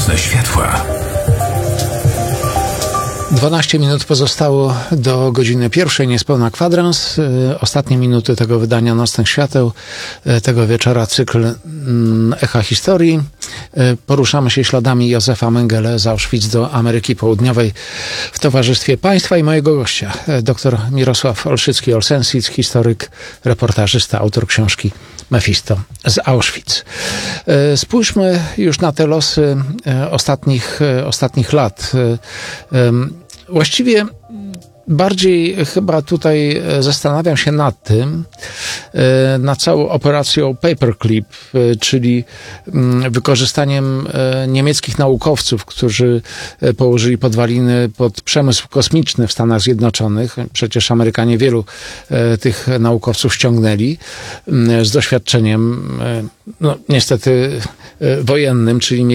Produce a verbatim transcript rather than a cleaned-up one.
Nocne światła. dwanaście minut pozostało do godziny pierwszej, niespełna kwadrans. Ostatnie minuty tego wydania Nocnych Świateł, tego wieczora cykl Echa Historii. Poruszamy się śladami Józefa Mengele z Auschwitz do Ameryki Południowej w towarzystwie Państwa i mojego gościa, dr Mirosław Olszycki-Olsensic, historyk, reportażysta, autor książki Mefisto z Auschwitz. Spójrzmy już na te losy ostatnich, ostatnich lat. Właściwie bardziej chyba tutaj zastanawiam się nad tym, nad całą operacją Paperclip, czyli wykorzystaniem niemieckich naukowców, którzy położyli podwaliny pod przemysł kosmiczny w Stanach Zjednoczonych. Przecież Amerykanie wielu tych naukowców ściągnęli z doświadczeniem, no niestety wojennym, czyli